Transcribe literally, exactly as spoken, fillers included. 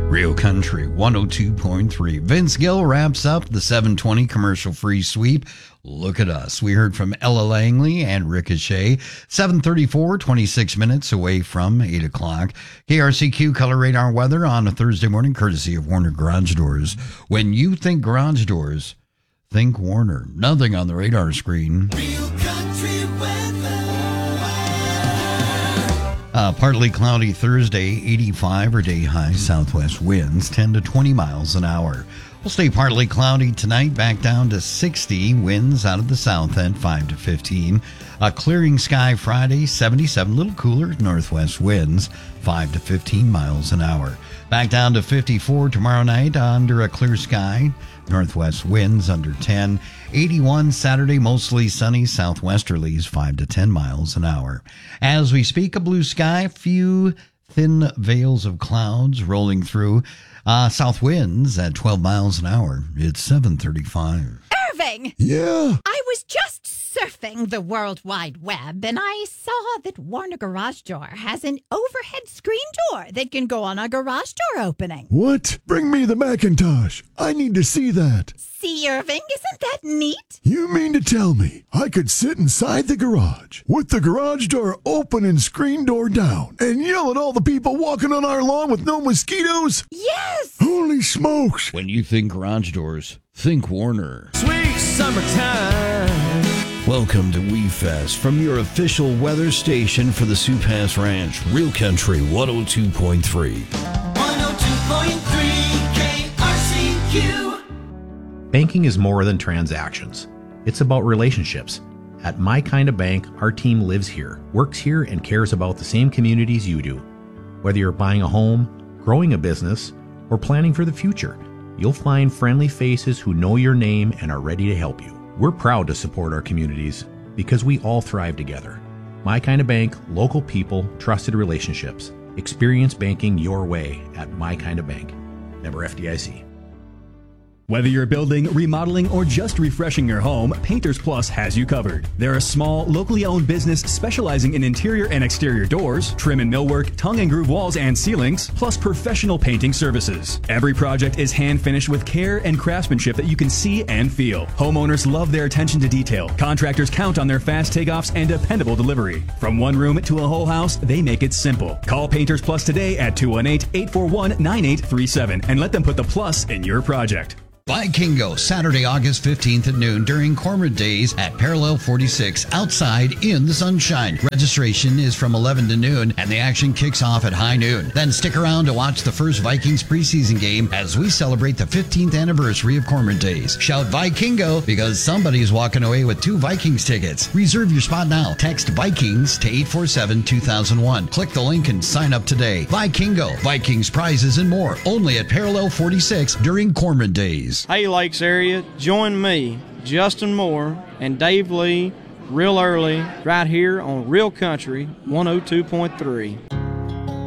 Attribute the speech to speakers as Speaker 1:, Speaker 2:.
Speaker 1: Real Country one oh two point three. Vince Gill wraps up the seven twenty commercial-free sweep. Look at us. We heard from Ella Langley and Ricochet. seven thirty-four, twenty-six minutes away from eight o'clock. K R C Q Color Radar weather on a Thursday morning, courtesy of Warner Garage Doors. When you think garage doors, think Warner. Nothing on the radar screen.
Speaker 2: Real Country weather.
Speaker 1: Uh, partly cloudy Thursday, eighty-five or day high southwest winds, ten to twenty miles an hour. We'll stay partly cloudy tonight, back down to sixty, winds out of the south end, five to fifteen. A clearing sky Friday, seventy-seven, little cooler, northwest winds, five to fifteen miles an hour. Back down to fifty-four tomorrow night under a clear sky, northwest winds under ten. eighty-one Saturday, mostly sunny, southwesterlies, five to ten miles an hour. As we speak, a blue sky, few thin veils of clouds rolling through. Uh, south winds at twelve miles an hour. It's seven thirty-five.
Speaker 3: Irving!
Speaker 4: Yeah?
Speaker 3: I was just surfing the World Wide Web, and I saw that Warner Garage Door has an overhead screen door that can go on a garage door opening.
Speaker 4: What? Bring me the Macintosh. I need to see that.
Speaker 3: See, Irving, isn't that neat?
Speaker 4: You mean to tell me I could sit inside the garage with the garage door open and screen door down and yell at all the people walking on our lawn with no mosquitoes?
Speaker 3: Yes!
Speaker 4: Holy smokes.
Speaker 1: When you think garage doors, think Warner.
Speaker 2: Sweet summertime.
Speaker 1: Welcome to We Fest from your official weather station for the Sioux Pass Ranch, Real Country one oh two point three.
Speaker 2: one oh two point three K R C Q.
Speaker 5: Banking is more than transactions. It's about relationships. At My Kind of Bank, our team lives here, works here, and cares about the same communities you do. Whether you're buying a home, growing a business, or planning for the future, you'll find friendly faces who know your name and are ready to help you. We're proud to support our communities because we all thrive together. My Kind of Bank, local people, trusted relationships. Experience banking your way at My Kind of Bank. Member F D I C.
Speaker 6: Whether you're building, remodeling, or just refreshing your home, Painters Plus has you covered. They're a small, locally owned business specializing in interior and exterior doors, trim and millwork, tongue and groove walls and ceilings, plus professional painting services. Every project is hand finished with care and craftsmanship that you can see and feel. Homeowners love their attention to detail. Contractors count on their fast takeoffs and dependable delivery. From one room to a whole house, they make it simple. Call Painters Plus today at two one eight, eight four one, nine eight three seven and let them put the plus in your project.
Speaker 1: Vikingo, Saturday, August fifteenth at noon during Cormorant Days at Parallel forty-six, outside in the sunshine. Registration is from eleven to noon, and the action kicks off at high noon. Then stick around to watch the first Vikings preseason game as we celebrate the fifteenth anniversary of Cormorant Days. Shout Vikingo because somebody's walking away with two Vikings tickets. Reserve your spot now. Text Vikings to eight four seven, two thousand one. Click the link and sign up today. Vikingo, Vikings prizes and more, only at Parallel forty-six during Cormorant Days.
Speaker 7: Hey Lakes area, join me, Justin Moore, and Dave Lee real early right here on Real Country one oh two point three.